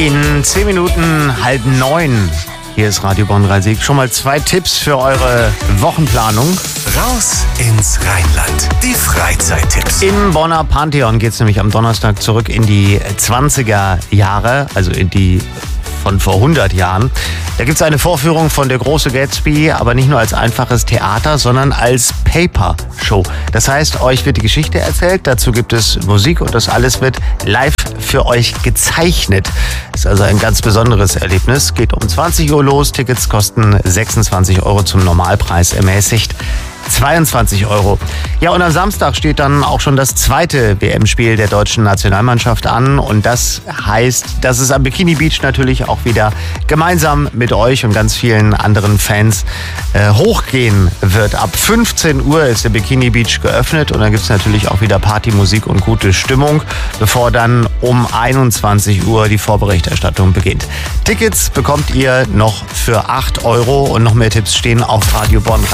In 10 Minuten 8:30. Hier ist Radio Bonn 3 Sieg. Schon mal 2 Tipps für eure Wochenplanung. Raus ins Rheinland. Die Freizeittipps. Im Bonner Pantheon geht es nämlich am Donnerstag zurück in die 20er Jahre, also in die von vor 100 Jahren. Da gibt es eine Vorführung von Der große Gatsby, aber nicht nur als einfaches Theater, sondern als Paper-Show. Das heißt, euch wird die Geschichte erzählt, dazu gibt es Musik und das alles wird live für euch gezeichnet. Ist also ein ganz besonderes Erlebnis. Geht um 20 Uhr los, Tickets kosten 26 € zum Normalpreis, ermäßigt 22 €. Ja, und am Samstag steht dann auch schon das zweite WM-Spiel der deutschen Nationalmannschaft an. Und das heißt, dass es am Bikini Beach natürlich auch wieder gemeinsam mit euch und ganz vielen anderen Fans hochgehen wird. Ab 15 Uhr ist der Bikini Beach geöffnet und dann gibt es natürlich auch wieder Partymusik und gute Stimmung, bevor dann um 21 Uhr die Vorberichterstattung beginnt. Tickets bekommt ihr noch für 8 € und noch mehr Tipps stehen auf Radio Bonn.